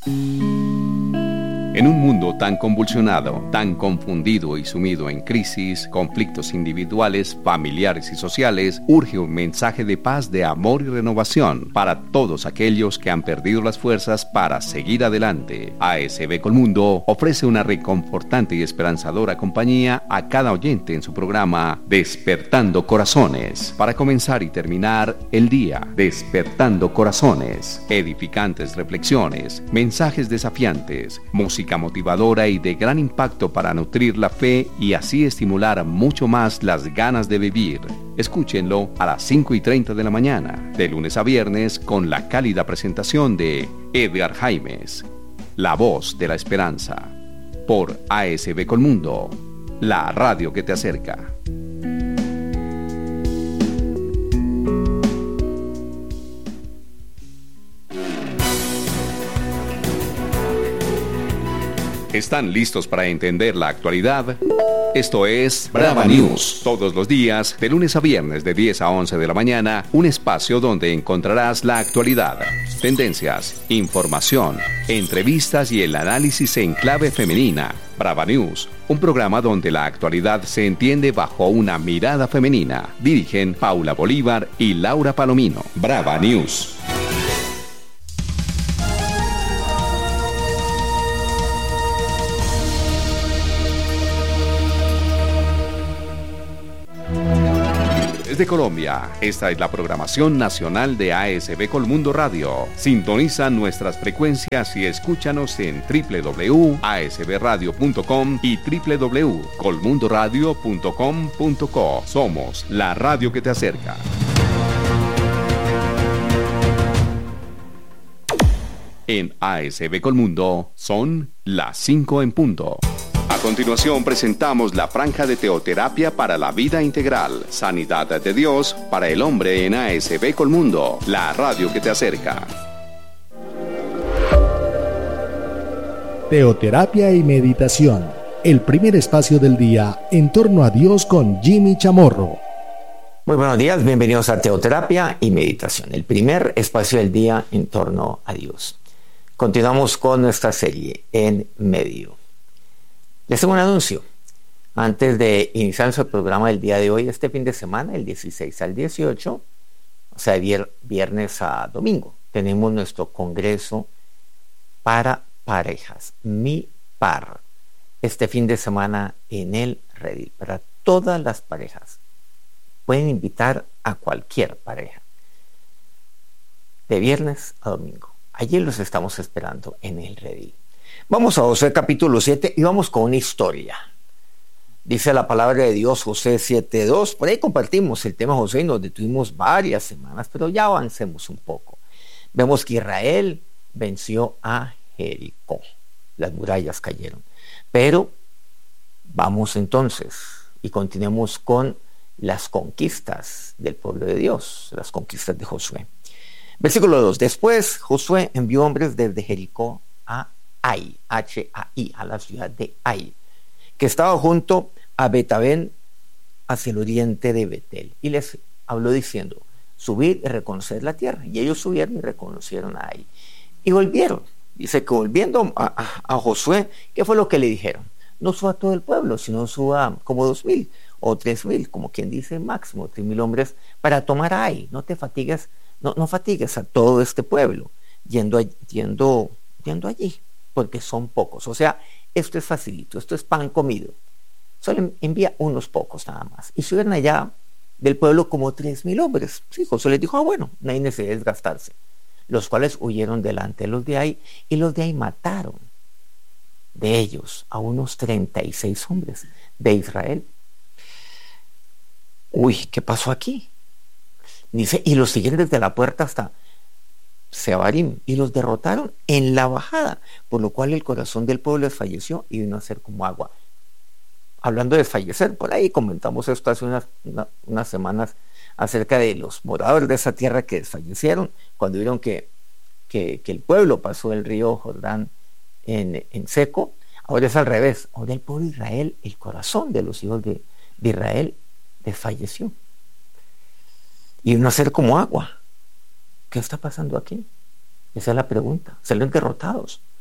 En un mundo tan convulsionado, tan confundido y sumido en crisis, conflictos individuales, familiares y sociales, urge un mensaje de paz, de amor y renovación para todos aquellos que han perdido las fuerzas para seguir adelante. ASB Colmundo ofrece una reconfortante y esperanzadora compañía a cada oyente en su programa Despertando Corazones. Para comenzar y terminar el día, Despertando Corazones. Edificantes reflexiones, mensajes desafiantes, música motivadora y de gran impacto para nutrir la fe y así estimular mucho más las ganas de vivir. Escúchenlo a las 5:30 de la mañana, de lunes a viernes, con la cálida presentación de Edgar Jaimes, la voz de la esperanza, por ASB Colmundo, la radio que te acerca. ¿Están listos para entender la actualidad? Esto es Brava News. Todos los días, de lunes a viernes, de 10 a 11 de la mañana, un espacio donde encontrarás la actualidad, tendencias, información, entrevistas y el análisis en clave femenina. Brava News, un programa donde la actualidad se entiende bajo una mirada femenina. Dirigen Paula Bolívar y Laura Palomino. Brava News. Desde Colombia, esta es la programación nacional de ASB Colmundo Radio. Sintoniza nuestras frecuencias y escúchanos en www.asbradio.com y www.colmundoradio.com.co. Somos la radio que te acerca. En ASB Colmundo son las 5 en punto. A continuación presentamos la franja de teoterapia para la vida integral, sanidad de Dios para el hombre en ASB Colmundo, la radio que te acerca. Teoterapia y meditación, el primer espacio del día en torno a Dios con Jimmy Chamorro. Muy buenos días, bienvenidos a Teoterapia y Meditación, el primer espacio del día en torno a Dios. Continuamos con nuestra serie En Medio. Les tengo un anuncio. Antes de iniciar nuestro programa del día de hoy, este fin de semana, el 16 al 18, o sea, viernes a domingo, tenemos nuestro congreso para parejas, Mi Par, este fin de semana en el Redil, para todas las parejas. Pueden invitar a cualquier pareja, de viernes a domingo. Allí los estamos esperando en el Redil. Vamos a Josué capítulo 7 y vamos con una historia. Dice la palabra de Dios, Josué 7:2. Por ahí compartimos el tema Josué y nos detuvimos varias semanas, pero ya avancemos un poco. Vemos que Israel venció a Jericó. Las murallas cayeron. Pero vamos entonces y continuemos con las conquistas del pueblo de Dios, las conquistas de Josué. Versículo 2. Después Josué envió hombres desde Jericó a Ai, H-A-I, a la ciudad de Ai, que estaba junto a Betabén hacia el oriente de Betel, y les habló diciendo: subid y reconocer la tierra. Y ellos subieron y reconocieron a Ai y volvieron. Dice que volviendo a Josué, ¿qué fue lo que le dijeron? No suba todo el pueblo, sino suba como 2,000 o 3,000, como quien dice máximo 3,000 hombres para tomar a Ai. No te fatigues, no fatigues a todo este pueblo yendo allí, porque son pocos. O sea, esto es facilito, esto es pan comido. Solo envía unos pocos nada más. Y subieron allá del pueblo como 3,000 hombres. Sí, Josué les dijo: bueno, no hay necesidad de desgastarse. Los cuales huyeron delante de los de Ai, y los de Ai mataron de ellos a unos 36 hombres de Israel. Uy, ¿qué pasó aquí? Dice, y los siguieron desde la puerta hasta Sebarim, y los derrotaron en la bajada, por lo cual el corazón del pueblo desfalleció y vino a ser como agua. Hablando de desfallecer, por ahí comentamos esto hace unas semanas acerca de los moradores de esa tierra que desfallecieron cuando vieron que el pueblo pasó el río Jordán en seco. Ahora es al revés. Ahora el pueblo de Israel, el corazón de los hijos de Israel desfalleció y vino a ser como agua. ¿Qué está pasando aquí? Esa es la pregunta. Salieron derrotados.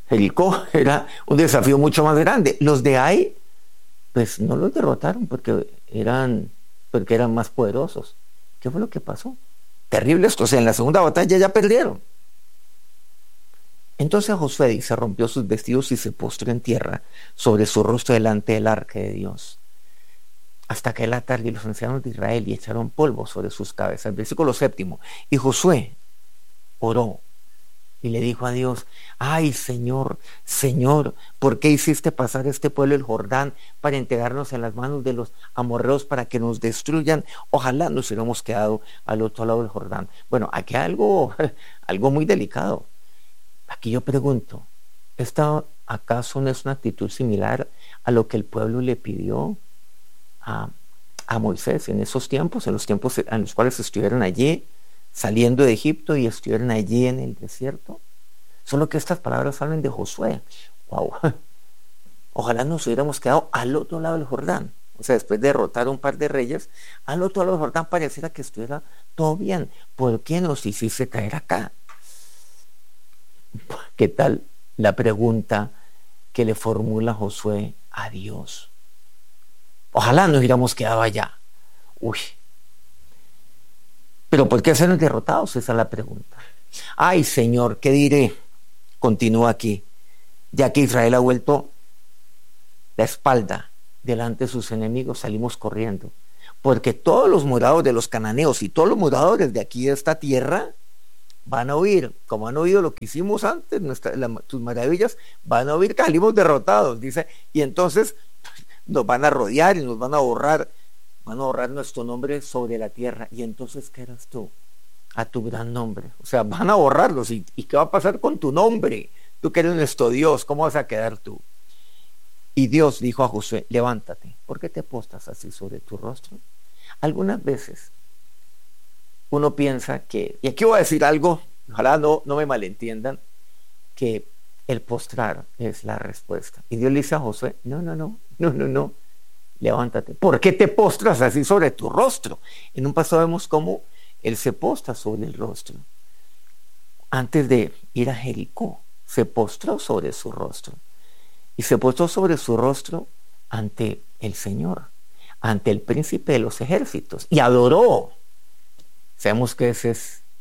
Jericó era un desafío mucho más grande. Los de Ai, pues no los derrotaron porque eran más poderosos. ¿Qué fue lo que pasó? Terrible esto, o sea, en la segunda batalla ya perdieron. Entonces Josué se rompió sus vestidos y se postró en tierra sobre su rostro delante del arca de Dios. Hasta que la tarde, y los ancianos de Israel y echaron polvo sobre sus cabezas. Versículo 7. Y Josué oró y le dijo a Dios: ay, Señor, Señor, ¿por qué hiciste pasar este pueblo el Jordán para entregarnos en las manos de los amorreos para que nos destruyan? Ojalá nos hubiéramos quedado al otro lado del Jordán. Bueno, aquí hay algo muy delicado. Aquí yo pregunto, ¿esta acaso no es una actitud similar a lo que el pueblo le pidió a Moisés en esos tiempos, en los tiempos en los cuales estuvieron allí, saliendo de Egipto y estuvieron allí en el desierto? Solo que estas palabras hablan de Josué. Wow. Ojalá nos hubiéramos quedado al otro lado del Jordán. O sea, después de derrotar un par de reyes, al otro lado del Jordán pareciera que estuviera todo bien. ¿Por qué nos hiciste caer acá? ¿Qué tal la pregunta que le formula Josué a Dios? Ojalá nos hubiéramos quedado allá. Uy. Pero ¿por qué ser derrotados? Esa es la pregunta. Ay, Señor, ¿qué diré? Continúa aquí. Ya que Israel ha vuelto la espalda delante de sus enemigos, salimos corriendo. Porque todos los moradores de los cananeos y todos los moradores de aquí de esta tierra van a oír, como han oído lo que hicimos antes, tus maravillas, van a oír que salimos derrotados, dice, y entonces nos van a rodear y nos van a borrar nuestro nombre sobre la tierra. Y entonces, ¿qué eras tú? A tu gran nombre. O sea, van a borrarlos. ¿Y qué va a pasar con tu nombre? Tú que eres nuestro Dios, ¿cómo vas a quedar tú? Y Dios dijo a Josué: levántate. ¿Por qué te postras así sobre tu rostro? Algunas veces uno piensa que, y aquí voy a decir algo, ojalá no me malentiendan, que el postrar es la respuesta. Y Dios le dice a Josué: no, levántate. ¿Por qué te postras así sobre tu rostro? En un paso vemos cómo él se postra sobre el rostro. Antes de ir a Jericó, se postró sobre su rostro. Y se postró sobre su rostro ante el Señor, ante el príncipe de los ejércitos, y adoró. Sabemos que ese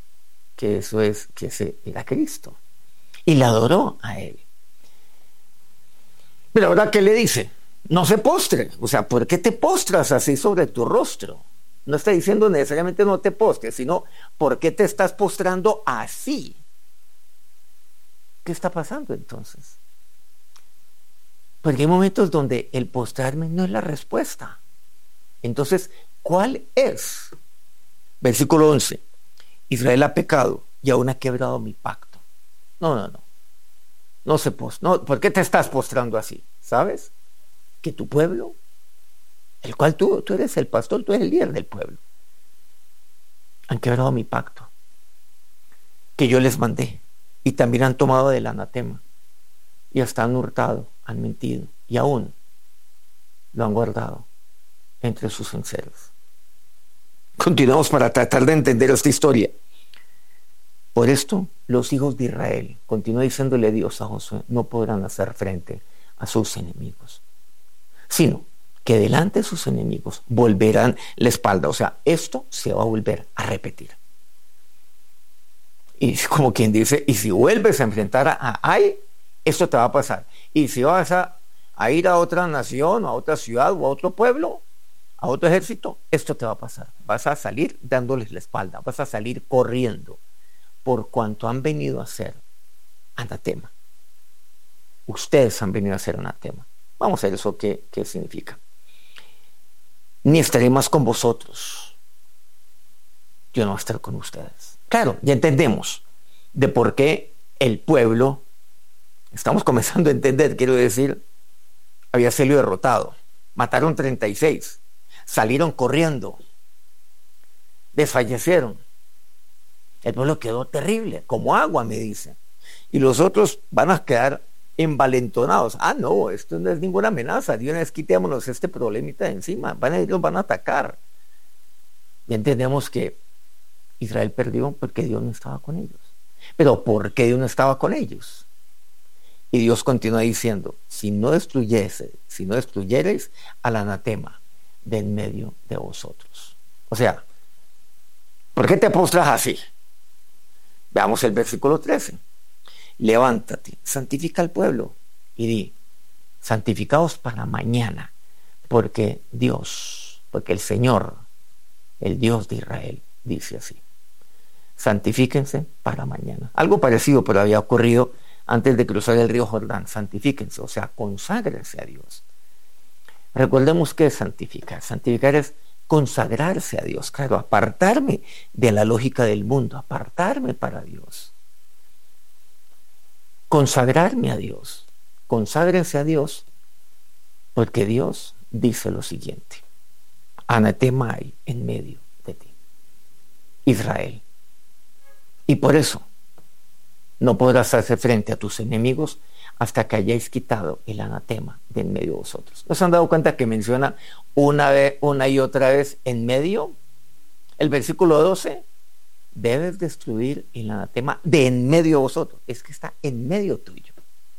era Cristo. Y le adoró a él. Pero ahora, ¿qué le dice? No se postre. O sea, ¿por qué te postras así sobre tu rostro? No está diciendo necesariamente no te postres, sino ¿por qué te estás postrando así? ¿Qué está pasando entonces? Porque hay momentos donde el postrarme no es la respuesta. Entonces, ¿cuál es? Versículo 11. Israel ha pecado y aún ha quebrado mi pacto. No se postra. No, ¿por qué te estás postrando así? ¿Sabes? Que tu pueblo, el cual tú eres el pastor, tú eres el líder del pueblo, han quebrado mi pacto que yo les mandé, y también han tomado del anatema, y hasta han hurtado, han mentido, y aún lo han guardado entre sus enseres. Continuamos para tratar de entender esta historia. Por esto, los hijos de Israel, continúa diciéndole Dios a Josué, no podrán hacer frente a sus enemigos, sino que delante de sus enemigos volverán la espalda. O sea, esto se va a volver a repetir. Y como quien dice, y si vuelves a enfrentar a Ai, esto te va a pasar. Y si vas a ir a otra nación, a otra ciudad o a otro pueblo, a otro ejército, esto te va a pasar. Vas a salir dándoles la espalda, vas a salir corriendo, por cuanto han venido a ser anatema. Ustedes han venido a ser anatema. Vamos a ver eso qué significa. Ni estaré más con vosotros. Yo no voy a estar con ustedes. Claro, ya entendemos de por qué el pueblo, estamos comenzando a entender, quiero decir, había sido derrotado. Mataron 36. Salieron corriendo. Desfallecieron. El pueblo quedó terrible, como agua, me dice. Y los otros van a quedar envalentonados. No, esto no es ninguna amenaza. Dios, quitémonos este problemita de encima. Ellos van a atacar. Ya entendemos que Israel perdió porque Dios no estaba con ellos. Pero ¿por qué Dios no estaba con ellos? Y Dios continúa diciendo, si no destruyereis al anatema de en medio de vosotros. O sea, ¿por qué te postras así? Veamos el versículo 13. Levántate, santifica al pueblo y di, santificaos para mañana, porque el Señor, el Dios de Israel, dice así. Santifíquense para mañana. Algo parecido, pero había ocurrido antes de cruzar el río Jordán. Santifíquense, o sea, conságrense a Dios. Recordemos qué es santificar. Santificar es consagrarse a Dios, claro, apartarme de la lógica del mundo, apartarme para Dios. Consagrarme a Dios. Conságrense a Dios, porque Dios dice lo siguiente: anatema hay en medio de ti, Israel. Y por eso no podrás hacer frente a tus enemigos hasta que hayáis quitado el anatema de en medio de vosotros. ¿No se han dado cuenta que menciona una y otra vez en medio? El versículo 12, debes destruir el anatema de en medio de vosotros. Es que está en medio tuyo.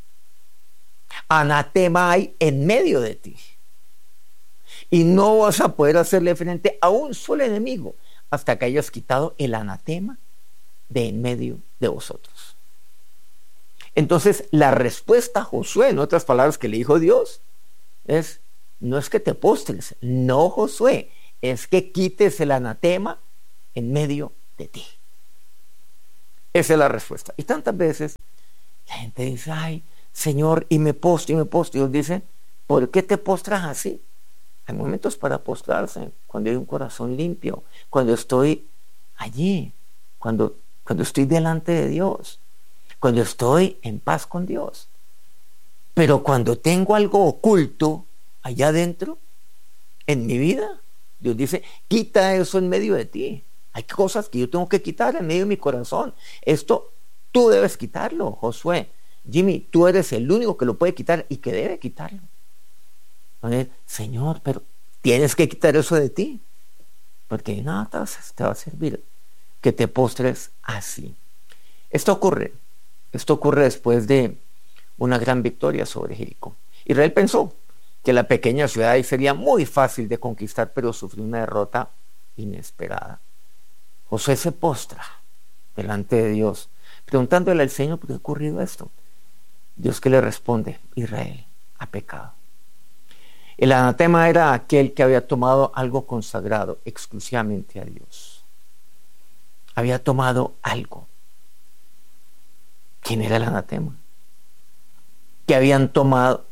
Anatema hay en medio de ti. Y no vas a poder hacerle frente a un solo enemigo hasta que hayas quitado el anatema de en medio de vosotros. Entonces, la respuesta a Josué, en otras palabras que le dijo Dios, es: no es que te postres, no, Josué, es que quites el anatema en medio de ti. Esa es la respuesta. Y tantas veces la gente dice: ay, Señor, y me postro. Y Dios dice: ¿por qué te postras así? Hay momentos para postrarse, cuando hay un corazón limpio, cuando estoy allí, cuando estoy delante de Dios, cuando estoy en paz con Dios. Pero cuando tengo algo oculto allá adentro, en mi vida, Dios dice: quita eso en medio de ti. Hay cosas que yo tengo que quitar en medio de mi corazón. Esto tú debes quitarlo, Josué. Jimmy, tú eres el único que lo puede quitar y que debe quitarlo. Entonces, Señor, pero tienes que quitar eso de ti, porque nada te va a servir que te postres así. Esto ocurre después de una gran victoria sobre Jericó. Israel pensó que la pequeña ciudad sería muy fácil de conquistar, pero sufrió una derrota inesperada. Josué se postra delante de Dios, preguntándole al Señor: ¿por qué ha ocurrido esto? Dios, que le responde: Israel ha pecado. El anatema era aquel que había tomado algo consagrado exclusivamente a Dios. Había tomado algo. ¿Quién era el anatema? ¿Qué había tomado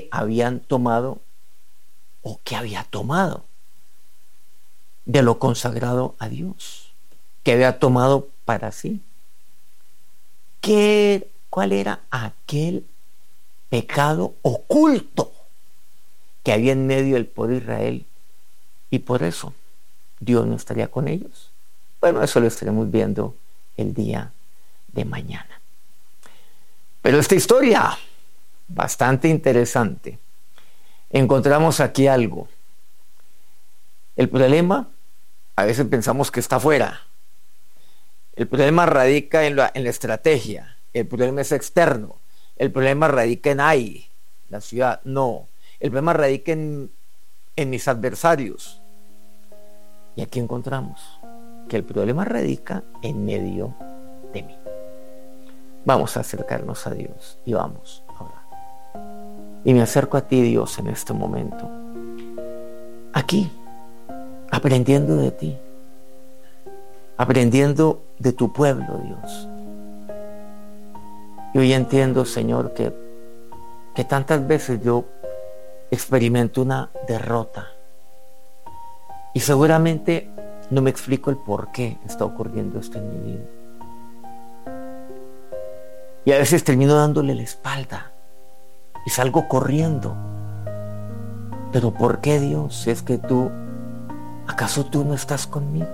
o qué había tomado de lo consagrado a Dios? ¿Qué había tomado para sí? ¿Cuál era aquel pecado oculto que había en medio del pueblo de Israel? Y por eso Dios no estaría con ellos. Bueno, eso lo estaremos viendo el día de mañana. Pero esta historia, bastante interesante. Encontramos aquí algo. El problema, a veces pensamos que está afuera. El problema radica en la estrategia. El problema es externo. El problema radica en la ciudad. No. El problema radica en mis adversarios. Y aquí encontramos que el problema radica en medio de mí. Vamos a acercarnos a Dios y vamos a orar. Y me acerco a ti, Dios, en este momento. Aquí, aprendiendo de ti. Aprendiendo de tu pueblo, Dios. Y hoy entiendo, Señor, que tantas veces yo experimento una derrota. Y seguramente no me explico el por qué está ocurriendo esto en mi vida. Y a veces termino dándole la espalda y salgo corriendo. Pero ¿por qué, Dios? Si es que ¿acaso tú no estás conmigo?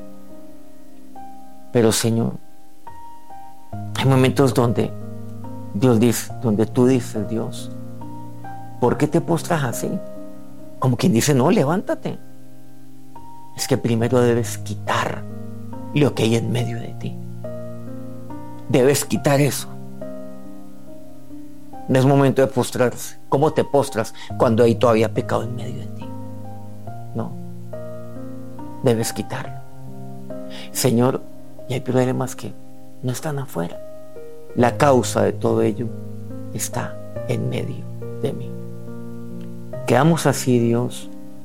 Pero, Señor, hay momentos donde tú dices, Dios, ¿por qué te postras así? Como quien dice: no, levántate. Es que primero debes quitar lo que hay en medio de ti. Debes quitar eso. No es momento de postrarse. ¿Cómo te postras cuando hay todavía pecado en medio de ti? No. Debes quitarlo. Señor, y hay problemas que no están afuera. La causa de todo ello está en medio de mí. Quedamos así, Dios,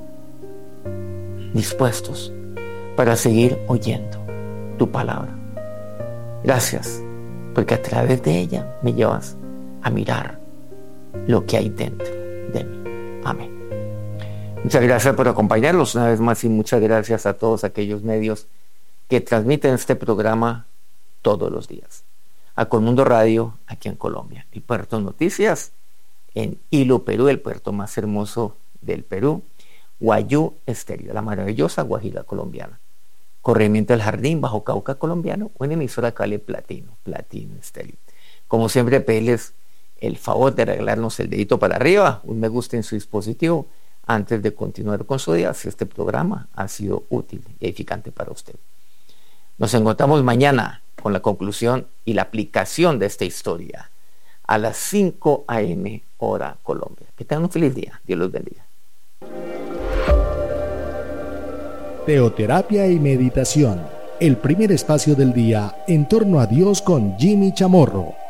dispuestos para seguir oyendo tu palabra. Gracias, porque a través de ella me llevas a mirar lo que hay dentro de mí. Amén. Muchas gracias por acompañarnos una vez más y muchas gracias a todos aquellos medios que transmiten este programa todos los días. A Colmundo Radio aquí en Colombia y Puerto Noticias en Hilo, Perú, el puerto más hermoso del Perú. Guayú Estéreo, la maravillosa Guajira colombiana. Corregimiento del Jardín, Bajo Cauca colombiano, o en emisora Cali Platino Estéreo. Como siempre, pedirles el favor de regalarnos el dedito para arriba, un me gusta en su dispositivo, antes de continuar con su día, si este programa ha sido útil y edificante para usted. Nos encontramos mañana con la conclusión y la aplicación de esta historia a las 5 a.m. hora Colombia. Que tengan un feliz día. Dios los bendiga. Teoterapia y meditación, el primer espacio del día en torno a Dios con Jimmy Chamorro.